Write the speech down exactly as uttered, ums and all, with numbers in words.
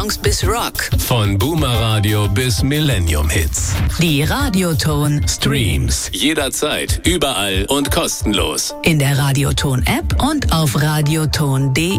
bis Rock. Von Boomer Radio bis Millennium Hits. Die Radioton Streams. Jederzeit, überall und kostenlos. In der Radioton App und auf radioton punkt de.